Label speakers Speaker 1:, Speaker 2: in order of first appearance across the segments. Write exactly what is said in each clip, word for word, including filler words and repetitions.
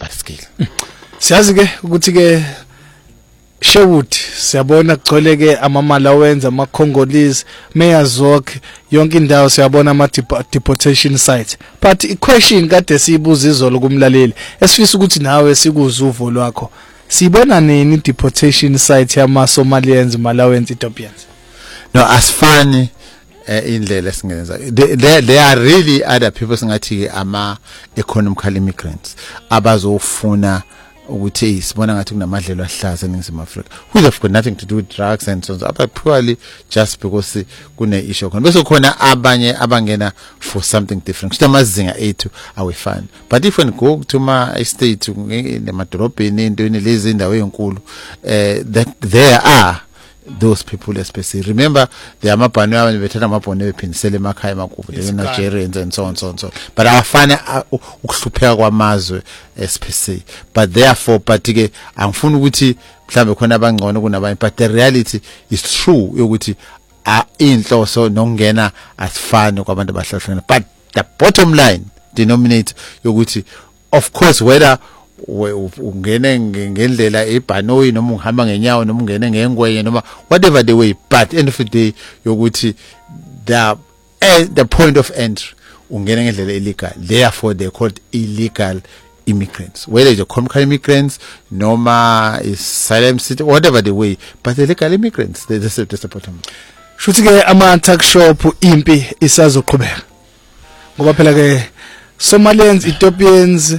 Speaker 1: but scale.
Speaker 2: Siyazi ke ukuthi ke Sherwood siyabona kugcwele ke amamalawenza ama-Congolese meyazok yonke indawo siyabona ama deportation sites but i question kade siyibuza izolo kumlaleli esifisa ukuthi nawe sikuzuvo lwakho sibona nini deportation site yama Somalians Malawians Ethiopians.
Speaker 1: No, asifani indlela esingenza there there are really other people singathi ama economical immigrants abazofuna ukuthi sibona ngathi kunamadlelo ahlaza eNingizimu Afrika who have got nothing to do with drugs and so on, but purely just because kune issue khona bese khona abanye abangena for something different kuthi amazinga ethu awefani but if we go to my estate nemadolobheni entweni lezi indawo ezinkulu eh there are those people especially. Remember the amabhano abanye bethatha amabhano bephindisela emakhaya emakubo the Nigerians and so on so on so but awafana ukuhlupheka kwamazwe especially but therefore but ke angifuni ukuthi mhlambe khona abangcono kunabanye but the reality is true ukuthi inhloso nokungena asifani kwabantu abahlahlana but the bottom line denominator yokuthi of course whether ungene ngendlela ebhanoyi noma ungihamba ngenyawo noma ungene ngengweye noma whatever the way but end of the day yokuthi the the point of entry ungena ngendlela illegal therefore they called illegal immigrants whether it's economic immigrants noma asylum seeker whatever the way but the legal immigrants they just the bottom
Speaker 2: shuthi ke ama tuck shop impi isazoqhubeka ngoba phela ke Somalians Ethiopians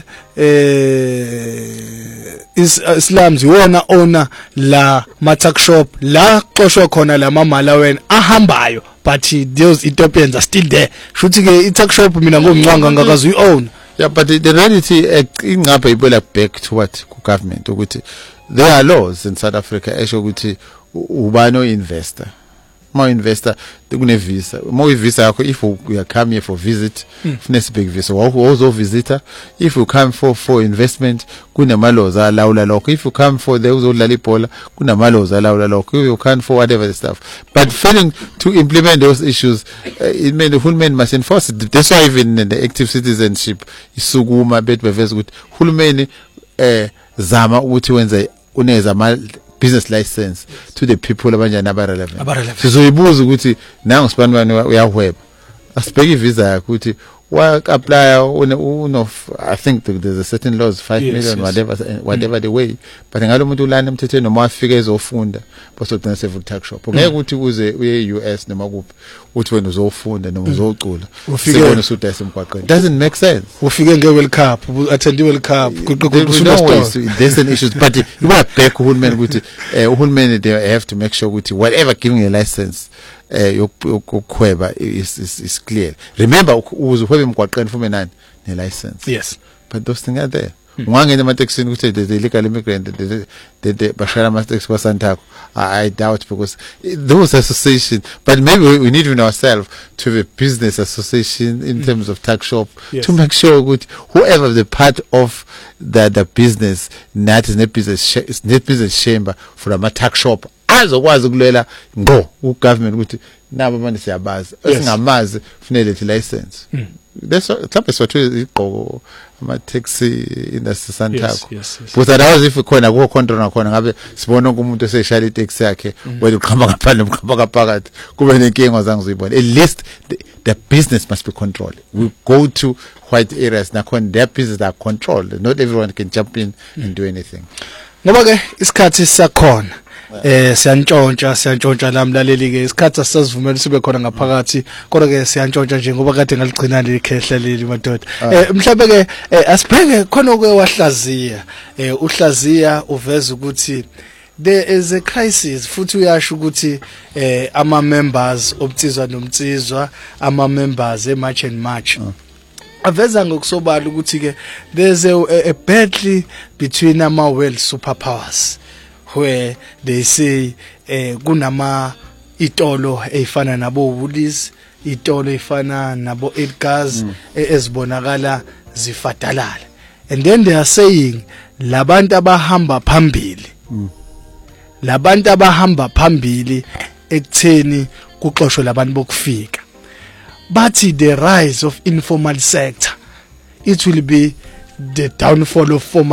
Speaker 2: eh is Islams wona owner la tuck shop la xoshwa khona la Malawian ahambayo but those Ethiopians are still there shuthi ke tuck shop mina ngomncwanga ngakazi we own.
Speaker 1: Yeah, but the, the reality ingapha ibola back to what government ukuthi there are laws in South Africa esho ukuthi ubani o investor ma investor kune visa mo visa yakho if you come here for visit fune big visa wozo visitor if you come for for investment kunama laws alawula lokho if you come for the uzodlala ibhola kunama laws alawula lokho you can for whatever the stuff but failing to implement those issues uh, it mean the hulumeni must enforce it. That's why even in the active citizenship isukuma bethu beveza ukuthi hulumeni eh zama ukuthi wenze uneza ama business license to the people abanjani abarelevant sizoyibuza ukuthi nangu sibani bani uyahweba asibheke visa yakho ukuthi wa apply uno I think there's a certain laws five yes, million yes. whatever whatever mm. the way but ngalo muntu ulana emthethweni noma afika ezofunda bosogcina sevu tuck shop ngeke ukuthi uze uye U S noma kuphi uthi wena uzofunda noma uzocula sibona usuthi esemgwaqeni doesn't make sense
Speaker 2: ufike nge World Cup attend World Cup
Speaker 1: there's an issue but you are back uhulumeni ukuthi uhulumeni they have to make sure ukuthi whatever giving a license eh yokukhweba is is is clear. Remember uzuhweba emgwaqeni fume nani ne license.
Speaker 2: Yes,
Speaker 1: but those things are there. Ungangena emateksini ukuthi the illegal immigrant the the bashara mastex kwaSantaco I doubt because those associations but maybe we, we need in ourselves to have a business association in mm. terms of tuck shop yes. to make sure good whoever the part of the the business that is net business is net business chamber for a tuck shop azokwazi ukulela ngo ugovernment ukuthi nabo manje siyabazi esingamazi kufanele lethi license mm. that's mhlawumbe swathu igqoko ama taxi industry Santaco but that if khona ku control nakhona ngabe sibona umuntu eseshaya itaxi yakhe wena uqhamba ngaphandle uqhamba ngaphakathi kube nenkinga zangizibona at least the, the business must be controlled. We go to white areas nakhona their business are controlled, not everyone can jump in mm. and do anything
Speaker 2: ngoba ke isikhathi sakhona eh siyantshontsha siyantshontsha lamlaleli ke isikhathi asizivumela sibe khona ngaphakathi kodwa ke siyantshontsha nje ngoba kade ngaligcina le khehla leli madoda eh mhlawumbe ke asibheke khona oke wahlaziya eh uhlaziya uveza ukuthi there is a crisis futhi uyasho ukuthi eh ama members obtsizwa nomtsizwa ama members e March and March uh. aveza ngokusobala ukuthi ke there's a, a, a battle between ama world superpowers where they say eh kunama itolo efana nabo Woolies itolo efana nabo Edgars mm. ezibonakala zifadalala and then they are saying labantu abahamba phambili mm. labantu abahamba phambili ekutheni kuxoshwe labantu bokufika bathi the rise of informal sector it will be the downfall of formal